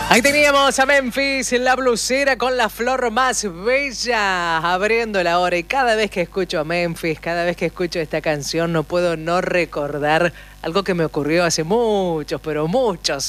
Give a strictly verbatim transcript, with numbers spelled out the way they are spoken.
Ahí teníamos a Memphis, la blusera con la flor más bella, abriendo la hora. Y cada vez que escucho a Memphis, cada vez que escucho esta canción, no puedo no recordar algo que me ocurrió hace muchos, pero muchos